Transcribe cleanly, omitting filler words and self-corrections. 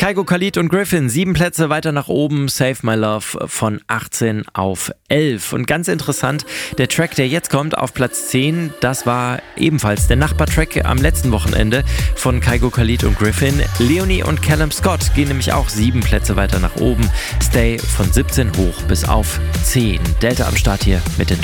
Kygo, Khalid und Griffin, 7 Plätze weiter nach oben, Save My Love von 18 auf 11. Und ganz interessant, der Track, der jetzt kommt, auf Platz 10, das war ebenfalls der Nachbartrack am letzten Wochenende von Kygo, Khalid und Griffin. Leonie und Callum Scott gehen nämlich auch 7 Plätze weiter nach oben, Stay von 17 hoch bis auf 10. Delta am Start hier mit den